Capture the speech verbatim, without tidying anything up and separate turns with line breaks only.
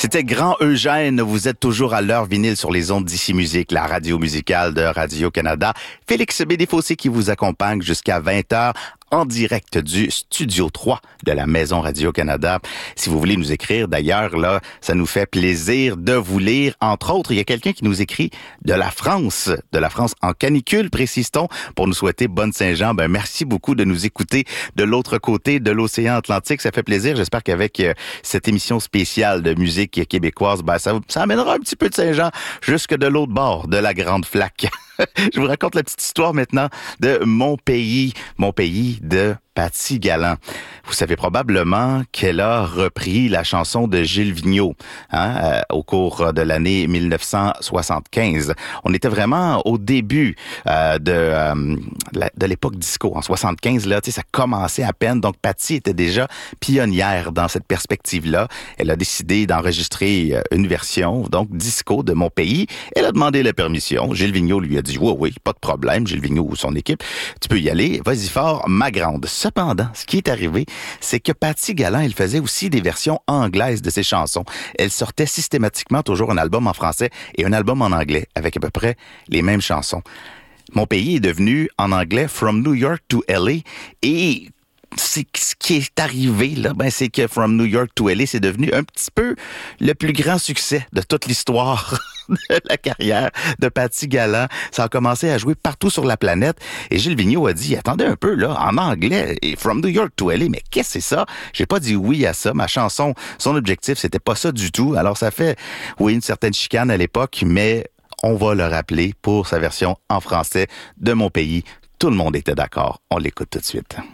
C'était Grand Eugène. Vous êtes toujours à l'heure vinyle sur les ondes d'Ici Musique, la radio musicale de Radio-Canada. Félix Bédéfossé qui vous accompagne jusqu'à vingt heures en direct du Studio trois de la Maison Radio-Canada. Si vous voulez nous écrire, d'ailleurs, là, ça nous fait plaisir de vous lire. Entre autres, il y a quelqu'un qui nous écrit de la France, de la France en canicule, précise-t-on, pour nous souhaiter bonne Saint-Jean. Ben, merci beaucoup de nous écouter de l'autre côté de l'océan Atlantique. Ça fait plaisir. J'espère qu'avec euh, cette émission spéciale de musique québécoise, ben, ça, ça amènera un petit peu de Saint-Jean jusque de l'autre bord de la Grande Flaque. Je vous raconte la petite histoire maintenant de Mon pays, Mon pays de Paty Galland. Vous savez probablement qu'elle a repris la chanson de Gilles Vigneault hein, euh, au cours de l'année mille neuf cent soixante-quinze. On était vraiment au début euh, de, euh, de l'époque disco. En soixante-quinze, là, tu sais, ça commençait à peine. Donc, Paty était déjà pionnière dans cette perspective-là. Elle a décidé d'enregistrer une version, donc disco de Mon pays. Elle a demandé la permission. Gilles Vigneault lui a dit, oui, oui, pas de problème. Gilles Vigneault ou son équipe, tu peux y aller. Vas-y fort, ma grande. Cependant, ce qui est arrivé, c'est que Paty Galland, elle faisait aussi des versions anglaises de ses chansons. Elle sortait systématiquement toujours un album en français et un album en anglais, avec à peu près les mêmes chansons. Mon pays est devenu, en anglais, From New York to L A, et c'est ce qui est arrivé là, ben c'est que From New York to L A, c'est devenu un petit peu le plus grand succès de toute l'histoire de la carrière de Paty Galland. Ça a commencé à jouer partout sur la planète et Gilles Vigneault a dit, attendez un peu là, en anglais, et From New York to L A, mais qu'est-ce que c'est ça? J'ai pas dit oui à ça. Ma chanson, son objectif, c'était pas ça du tout. Alors ça fait, oui, une certaine chicane à l'époque, mais on va le rappeler pour sa version en français de Mon pays. Tout le monde était d'accord. On l'écoute tout de suite.